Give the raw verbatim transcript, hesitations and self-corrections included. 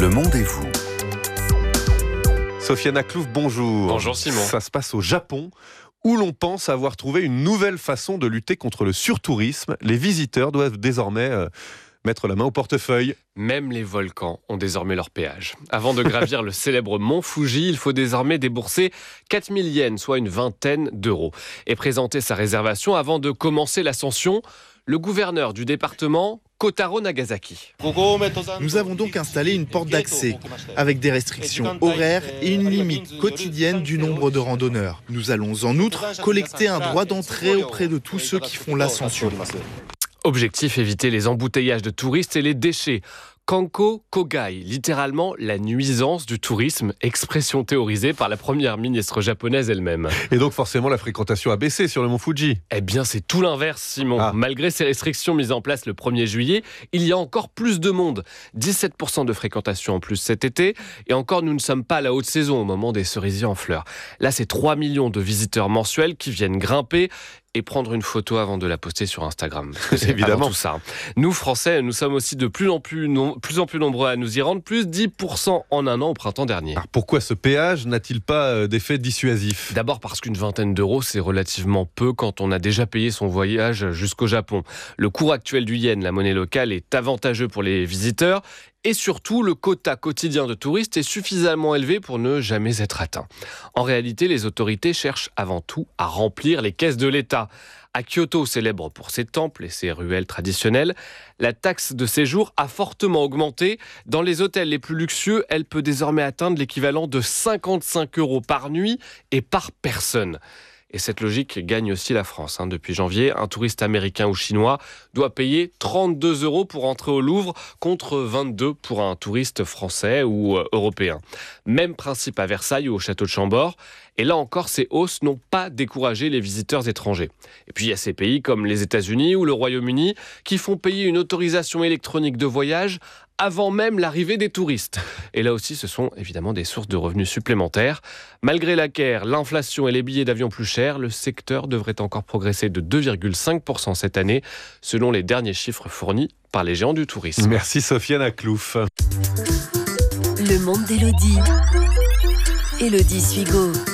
Le Monde et vous. Sofiane Aklouf, bonjour. Bonjour Simon. Ça se passe au Japon, où l'on pense avoir trouvé une nouvelle façon de lutter contre le surtourisme. Les visiteurs doivent désormais euh, mettre la main au portefeuille. Même les volcans ont désormais leur péage. Avant de gravir le célèbre mont Fuji, il faut désormais débourser quatre mille yens, soit une vingtaine d'euros, et présenter sa réservation avant de commencer l'ascension. Le gouverneur du département, Kotaro Nagasaki. Nous avons donc installé une porte d'accès avec des restrictions horaires et une limite quotidienne du nombre de randonneurs. Nous allons en outre collecter un droit d'entrée auprès de tous ceux qui font l'ascension. Objectif, éviter les embouteillages de touristes et les déchets. Kanko Kogai, littéralement la nuisance du tourisme, expression théorisée par la première ministre japonaise elle-même. Et donc forcément la fréquentation a baissé sur le mont Fuji. Eh bien c'est tout l'inverse Simon. Ah. Malgré ces restrictions mises en place le premier juillet, il y a encore plus de monde. dix-sept pour cent de fréquentation en plus cet été. Et encore nous ne sommes pas à la haute saison au moment des cerisiers en fleurs. Là c'est trois millions de visiteurs mensuels qui viennent grimper et prendre une photo avant de la poster sur Instagram. Parce que c'est évidemment tout ça. Nous, Français, nous sommes aussi de plus en plus, non, plus en plus nombreux à nous y rendre, plus dix pour cent en un an au printemps dernier. Alors pourquoi ce péage n'a-t-il pas euh, d'effet dissuasif ? D'abord parce qu'une vingtaine d'euros, c'est relativement peu quand on a déjà payé son voyage jusqu'au Japon. Le cours actuel du yen, la monnaie locale, est avantageux pour les visiteurs. Et surtout, le quota quotidien de touristes est suffisamment élevé pour ne jamais être atteint. En réalité, les autorités cherchent avant tout à remplir les caisses de l'État. À Kyoto, célèbre pour ses temples et ses ruelles traditionnelles, la taxe de séjour a fortement augmenté. Dans les hôtels les plus luxueux, elle peut désormais atteindre l'équivalent de cinquante-cinq euros par nuit et par personne. Et cette logique gagne aussi la France. Hein. Depuis janvier, un touriste américain ou chinois doit payer trente-deux euros pour entrer au Louvre contre vingt-deux pour un touriste français ou euh, européen. Même principe à Versailles ou au château de Chambord. Et là encore, ces hausses n'ont pas découragé les visiteurs étrangers. Et puis il y a ces pays comme les États-Unis ou le Royaume-Uni qui font payer une autorisation électronique de voyage avant même l'arrivée des touristes. Et là aussi, ce sont évidemment des sources de revenus supplémentaires. Malgré la guerre, l'inflation et les billets d'avion plus chers, le secteur devrait encore progresser de deux virgule cinq pour cent cette année, selon les derniers chiffres fournis par les géants du tourisme. Merci Sofiane Aklouf. Le monde d'Élodie. Élodie Suigo.